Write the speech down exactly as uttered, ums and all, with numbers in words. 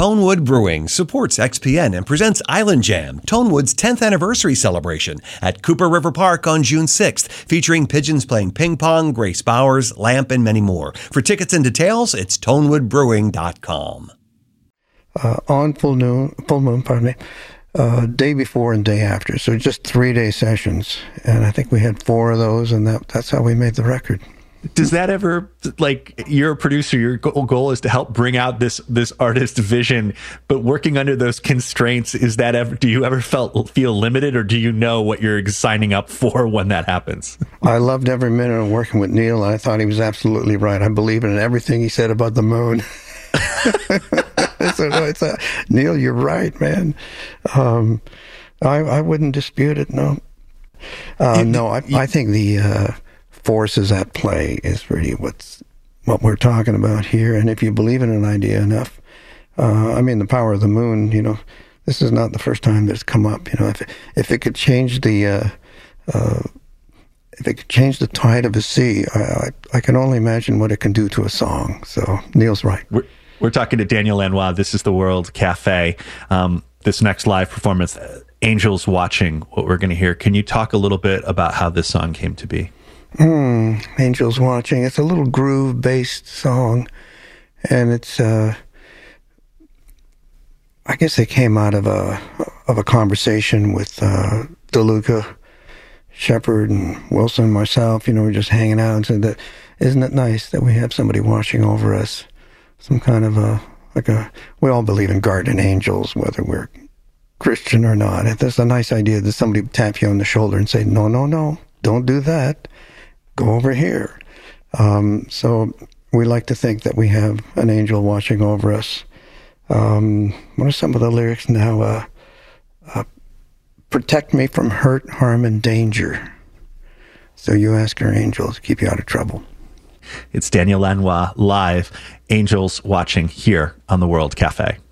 Tonewood Brewing supports X P N and presents Island Jam, Tonewood's tenth anniversary celebration at Cooper River Park on June sixth, featuring pigeons playing ping pong, Grace Bowers, Lamp, and many more. For tickets and details, it's tonewood brewing dot com. Uh, on full moon, full moon, pardon me, uh, day before and day after. So just three-day sessions. And I think we had four of those, and that, that's how we made the record. Does that ever, like, you're a producer, your goal is to help bring out this this artist vision, but working under those constraints, is that ever, do you ever felt feel limited, or do you know what you're signing up for when that happens? I loved every minute of working with Neil, and I thought he was absolutely right. I believe in everything he said about the moon. so it's a, Neil, you're right, man. Um, I, I wouldn't dispute it, no. Uh, no, I, I think the... Uh, forces at play is really what's what we're talking about here. And if you believe in an idea enough, uh, I mean, the power of the moon, you know, this is not the first time that it's come up. You know, if if it could change the uh, uh, if it could change the tide of a sea, I, I I can only imagine what it can do to a song. So Neil's right. We're, we're talking to Daniel Lanois. This is the World Cafe. Um, this next live performance, Angels Watching, what we're going to hear. Can you talk a little bit about how this song came to be? Hmm, Angels Watching. It's a little groove-based song, and it's, uh, I guess it came out of a of a conversation with uh, DeLuca, Shepard, and Wilson, and myself. You know, we're just hanging out and said that, isn't it nice that we have somebody watching over us? Some kind of a, like a, we all believe in guardian angels, whether we're Christian or not. It's a nice idea that somebody tap you on the shoulder and say, no, no, no, don't do that. Go over here. Um, so we like to think that we have an angel watching over us. Um, what are some of the lyrics now? Uh, uh, protect me from hurt, harm, and danger. So you ask your angels to keep you out of trouble. It's Daniel Lanois live, Angels Watching, here on the World Cafe.